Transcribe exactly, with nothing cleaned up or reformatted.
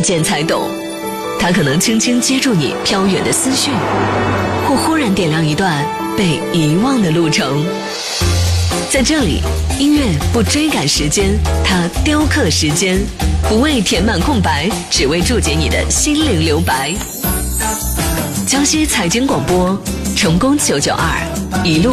见才懂。它可能轻轻接住你飘远的思绪，或忽然点亮一段被遗忘的路程。在这里，音乐不追赶时间，它雕刻时间，不为填满空白，只为注解你的心灵留白。江西财经广播，成功九九二，一路